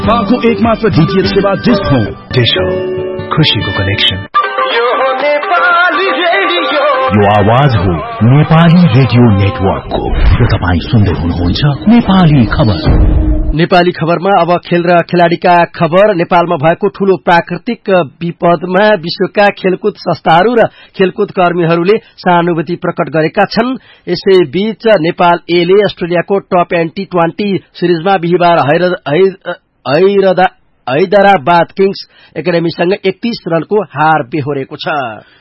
को एकमात्र डीटीएच सेवा डिश हो खुशीको कनेक्सन। यो आवाज हो नेपाली रेडियो नेटवर्कको र तपाई सुन्दै हुनुहुन्छ नेपाली खबर। नेपाली खबरमा अब खेल र खेलाड़ीका खबर। नेपालमा भएको ठूलो प्राकृतिक विपदमा विश्वका खेलकुद संस्थाहरू र खेलकुद कर्मीहरूले सहानुभूति प्रकट गरेका छन्। यसैबीच नेपाल एले अस्ट्रेलियाको टप एन्ड T20 सिरिजमा बिहीबार हैदराबाद किङ्स एकाडेमीसँग 31 रनको हार बेहोरेको छ।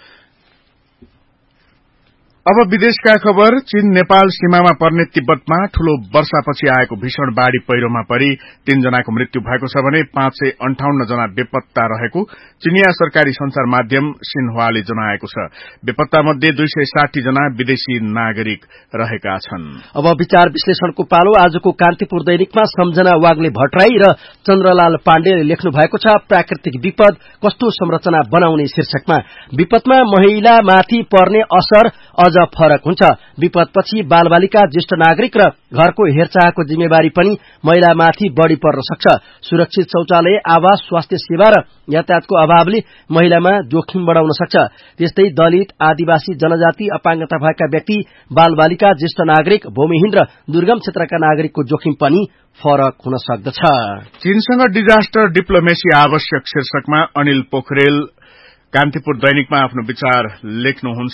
अब विदेशका खबर। चीन नेपाल सीमामा पर्ने तिब्बतमा ठूलो वर्षापछि आएको भीषण बाढ़ी पहिरोमा परि 3 जनाको मृत्यु भएको छ भने 558 जना बेपत्ता रहेको चिनिया सरकारी संचार माध्यम सिन्हुवाले जनाएको छ। बेपत्ता मध्ये 260 जना विदेशी नागरिक रहेका छन्। अब विचार विश्लेषणको पालो। आजको कान्तिपुर दैनिकमा सम्झना वाग्ले भट्टराई र चन्द्रलाल पाण्डेले लेख्नु भएको छ प्राकृतिक विपद कस्तो संरचना बनाउने शीर्षकमा। विपदमा महिलामाथि पर्ने असर अझ फरक हुन्छ। विपदपछि बालबालिका, ज्येष्ठ नागरिक र घरको हेरचाहको जिम्मेवारी पनि महिलामाथि बढ़ी पर्न सक्छ। सुरक्षित शौचालय, आवास, स्वास्थ्य सेवा र यातायातको अभावले महिलामा जोखिम बढ़ाउन सक्छ। त्यस्तै दलित, आदिवासी, जनजाति, अपाङ्गता भएका व्यक्ति, बालबालिका, ज्येष्ठ नागरिक, भूमिहीन र दुर्गम क्षेत्रका नागरिकको जोखिम पनि फरक हुन सक्दछ। चीनसँग डिजास्टर डिप्लोमेसी आवश्यक शीर्षकमा अनिल पोखरेल कान्तिपुर दैनिकमा आफ्नो विचार लेख्नुहुन्छ।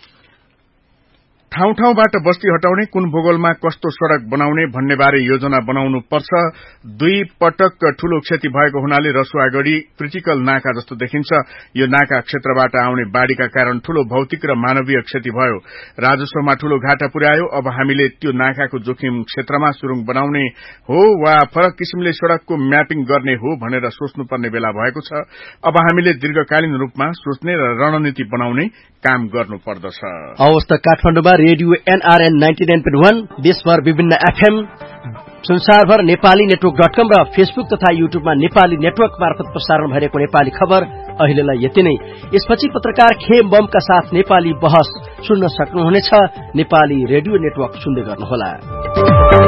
ठाउँ ठाउँबाट बस्ती हटाउने, कुन भूगोलमा कस्तो सड़क बनाउने भन्ने बारे योजना बनाउनु पर्छ। 2 पटक ठूलो क्षति भएको हुनाले रसुवागढ़ी क्रिटिकल नाका जस्तो देखिन्छ। यो नाका क्षेत्रबाट आउने बाढ़ीका कारण ठूलो भौतिक र मानवीय क्षति भयो। राजस्वमा ठूलो घाटा पुर्यायो। अब हामीले त्यो नाकाको जोखिम क्षेत्रमा सुरुङ बनाउने हो वा फरक किसिमले सड़कको म्यापिङ गर्ने हो भनेर सोच्नुपर्ने बेला भएको छ। अब हामीले दीर्घकालीन रूपमा सोच्ने र रणनीति बनाउने काम गर्नुपर्दछ। हवस् त काठमाडौँमा रेडियो NRN 99.1, देशभर विभिन्न FM, संसारभर नेपाली नेटवर्क.com र फेसबुक तथा युट्युबमा नेपाली नेटवर्क मार्फत प्रसारण भइरहेको नेपाली खबर अहिलेलाई यति नै। यसपछि पत्रकार खेम बमका साथ नेपाली बहस सुन्न सक्नुहुनेछ। नेपाली रेडियो नेटवर्क सुन्दै गर्नुहोला।